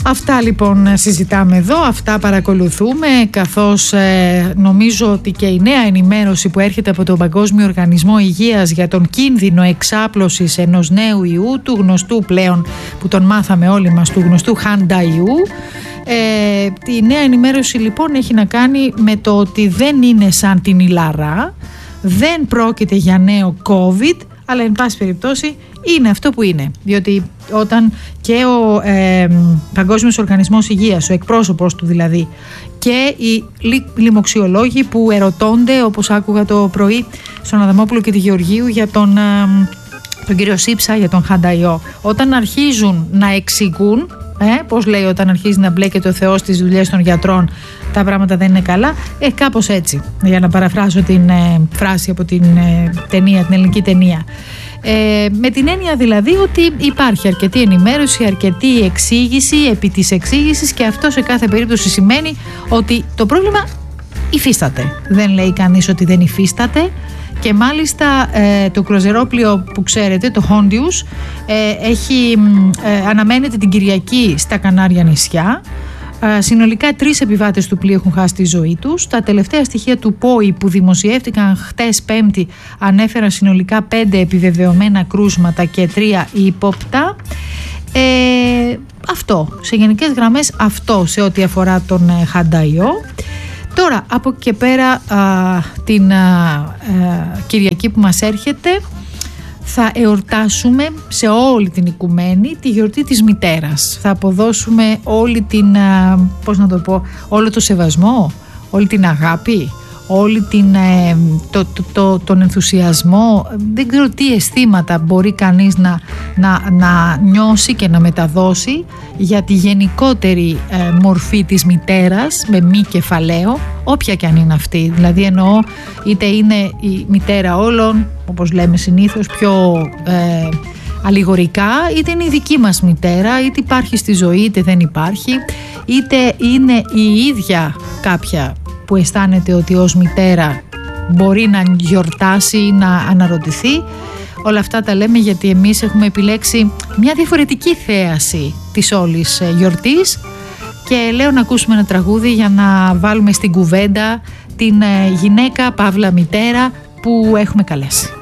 Αυτά λοιπόν συζητάμε εδώ, αυτά παρακολουθούμε, καθώς νομίζω ότι και η νέα ενημέρωση που έρχεται από τον Παγκόσμιο Οργανισμό Υγείας για τον κίνδυνο εξάπλωσης ενός νέου ιού, του γνωστού πλέον που τον μάθαμε όλοι μας, του γνωστού Χάντα ιού. Η νέα ενημέρωση λοιπόν έχει να κάνει με το ότι δεν είναι σαν την ηλαρά, δεν πρόκειται για νέο COVID, αλλά εν πάση περιπτώσει είναι αυτό που είναι, διότι όταν και ο Παγκόσμιος Οργανισμός Υγείας, ο εκπρόσωπος του δηλαδή, και οι λοιμοξιολόγοι που ερωτώνται, όπως άκουγα το πρωί στον Αδαμόπουλο και τη Γεωργίου για τον κύριο Σύψα, για τον Χάντα ιό, όταν αρχίζουν να εξηγούν, πώς λέει, όταν αρχίζει να μπλέκεται ο Θεός στις δουλειές των γιατρών, τα πράγματα δεν είναι καλά, κάπως έτσι, για να παραφράσω την φράση από την ταινία, την ελληνική ταινία. Με την έννοια δηλαδή ότι υπάρχει αρκετή ενημέρωση, αρκετή εξήγηση επί της εξήγησης, και αυτό σε κάθε περίπτωση σημαίνει ότι το πρόβλημα υφίσταται. Δεν λέει κανείς ότι δεν υφίσταται, και μάλιστα το κρουαζερόπλοιο που ξέρετε, το Hondius, αναμένεται την Κυριακή στα Κανάρια νησιά. Συνολικά 3 επιβάτες του πλοίου έχουν χάσει τη ζωή τους. Τα τελευταία στοιχεία του ΠΟΗ που δημοσιεύτηκαν χτες Πέμπτη ανέφεραν συνολικά 5 επιβεβαιωμένα κρούσματα και 3 ύποπτα. Αυτό, σε γενικές γραμμές, αυτό σε ό,τι αφορά τον Χάντα ιό. Τώρα, από εκεί και πέρα, την Κυριακή που μας έρχεται, θα εορτάσουμε σε όλη την οικουμένη τη γιορτή της μητέρας. Θα αποδώσουμε όλη την, όλο το σεβασμό, όλη την αγάπη, όλη τον ενθουσιασμό. Δεν ξέρω τι αισθήματα μπορεί κανείς να νιώσει και να μεταδώσει για τη γενικότερη μορφή της μητέρας, με μη κεφαλαίο, όποια και αν είναι αυτή. Δηλαδή εννοώ, είτε είναι η μητέρα όλων, όπως λέμε συνήθως πιο αλληγορικά, είτε είναι η δική μας μητέρα, είτε υπάρχει στη ζωή είτε δεν υπάρχει, είτε είναι η ίδια κάποια που αισθάνεται ότι ως μητέρα μπορεί να γιορτάσει ή να αναρωτηθεί. Όλα αυτά τα λέμε γιατί εμείς έχουμε επιλέξει μια διαφορετική θέαση της όλης γιορτής, και λέω να ακούσουμε ένα τραγούδι για να βάλουμε στην κουβέντα την γυναίκα παύλα μητέρα που έχουμε καλέσει.